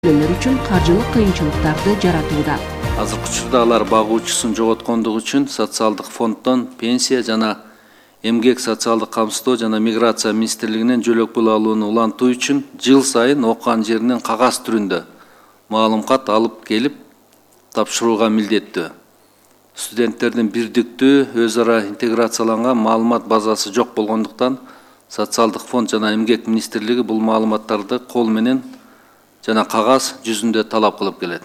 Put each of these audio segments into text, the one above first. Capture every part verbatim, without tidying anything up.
өлкөлөр үчүн каржылык кыйынчылыктарды жаратууда. Азыркы учурда алар багуучусун жоготкондугу үчүн социалдык фонддон пенсия жана эмгек социалдык камсыздоо жана миграция министрлигинен жөлөк пул алууну улантуу үчүн жыл сайын окуган жеринен кагаз түрүндө маалымат алып келип тапшырууга милдеттүү. Студенттердин бирдиктүү өз ара интеграцияланган маалымат базасы жок болгондуктан социалдык фонд жана эмгек министрлиги бул маалыматтарды кол менен жана кагаз жүзүндө талап кылып келет.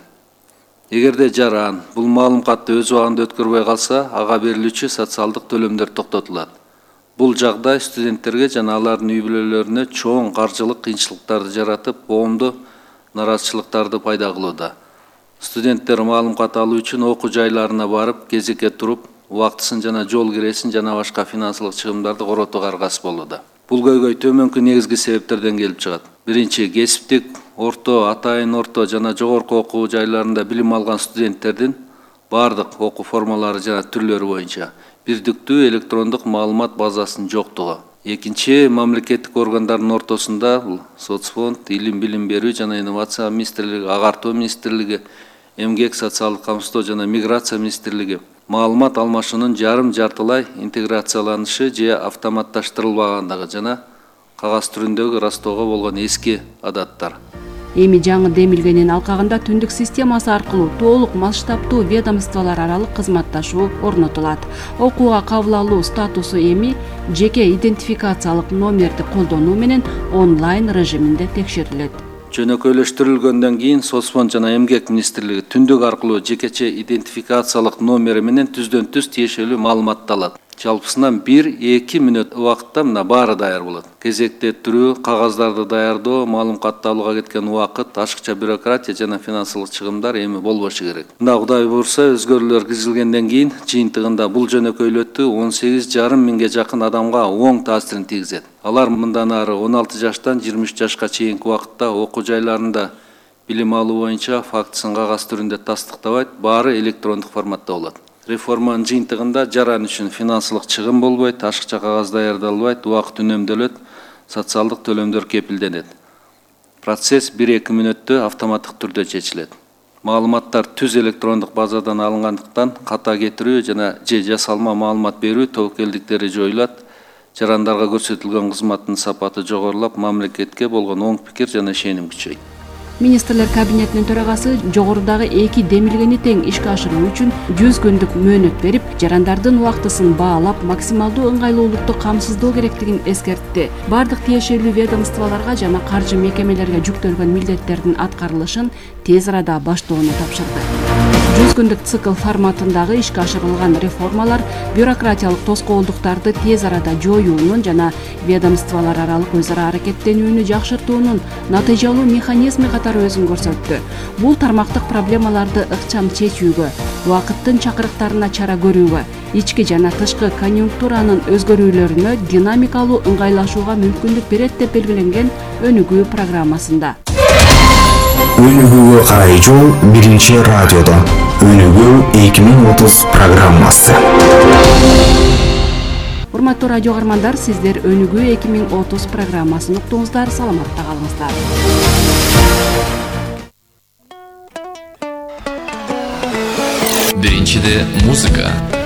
Эгерде жаран бул маалыматты өз убагында өткөрбөй калса, ага берилүүчү социалдык төлөмдөр токтотулат. Бул жагдай студенттерге жана алардын үй бүлөлөрүнө чоң каржылык кыйынчылыктарды жаратып, коомдо нараазычылыктарды пайда кылууда. Студенттер маалымат алуу үчүн окуу жайларына барып, кезекке туруп, убактысын жана жол киресин жана башка финансылык чыгымдарды коротууга аргасыз болууда. Бул көйгөй төмөнкү негизги себептерден келип чыгат. Биринчи, кесиптик, орто, атайын орто жана жогорку окуу жайларында билим алган студенттердин бардык окуу формалары жана түрлөрү боюнча бирдиктүү электрондук маалымат базасынын жоктугу. Экинчи, мамлекеттик органдардын ортосунда соцфонд, илим билим берүү жана инновация министрлиги, агартуу министрлиги, эмгек социалдык камсыздоо жана миграция министрлиги маалымат алмашуунун жарым жартылай интеграцияланышы же автоматташтырылбагандыгы жана кагаз түрүндөгү ырастоого болгон эски адаттар. Эми жаңы демилгенин алкагында түндүк системасы аркылуу толук масштабтуу ведомстволор аралык кызматташуу орнотулат. Окууга кабыл алуу статусу эми жеке идентификациялык номерди колдонуу менен онлайн режиминде текшерилет. Жөнөкөйлөштүрүлгөндөн кийин соцфонд жана эмгек министрлиги түндүк аркылуу жекече идентификациялык номери менен түздөн түз тиешелүү маалыматты алат. Жалпысынан бир-эки мүнөт убакытта мына баары даяр болот. Кезекте туруу, кагаздарды даярдоо, маалыматты алууга кеткен убакыт, ашыкча бюрократия жана финансылык чыгымдар эми болбошу керек. Мында Кудай буйрса, өзгөрүүлөр киргизилгенден кийин жыйынтыгында бул жөнөкөйлөтүү он сегиз жарым миңге жакын адамга оң таасирин тийгизет. Алар мындан ары он алты жаштан жыйырма үч жашка чейинки убакытта окуу жайларында билим алуу боюнча фактысын кагаз түрүндө тастыктабайт, баары электрондук форматта болот. Реформанын жыйынтыгында жаран үчүн финансылык чыгым болбойт, ашыкча кагаз даярдалбайт, убакыт үнөмдөлөт, социалдык төлөмдөр кепилденет. Процесс бир-эки мүнөттө автоматтык түрдө чечилет. Маалыматтар түз электрондук базадан алынгандыктан ката кетирүү жана же жасалма маалымат берүү тобокелдиктери жоюлат. Жарандарга көрсөтүлгөн кызматтын сапаты жогорулап, мамлекетке болгон оң пикир жана ишеним күчөйт. Министрлер кабинетинин төрагасы жогорудагы эки демилгени тең ишке ашыруу үчүн жүз күндүк мөөнөт берип, жарандардын убактысын баалап, максималдуу ыңгайлуулукту камсыздоо керектигин эскертти. Бардык тиешелүү ведомстволорго жана каржы мекемелерге жүктөлгөн милдеттердин аткарылышын тез арада баштоону тапшырды. жүз күндүк цикл форматындагы ишке ашырылган реформалар бюрократиялык тоскоолдуктарды тез арада жоюунун жана ведомстволор аралык өз ара аракеттенүүнү жакшыртуунун натыйжалуу механизми катары өзүн көрсөттү. Бул тармактык проблемаларды ыкчам чечүүгө, убакыттын чакырыктарына чара көрүүгө, ички жана тышкы конъюнктуранын өзгөрүүлөрүнө динамикалуу ыңгайлашууга мүмкүндүк берет деп белгиленген өнүгүү программасында. Өнүгүүгө карай жол биринчи радиодо. Өнүгүү эки миң отуз программасы. Урматтуу радио каармандар, сиздер Өнүгүү эки миң отуз программасын уктуңуздар, саламатта калыңыздар. Биринчиде музыка.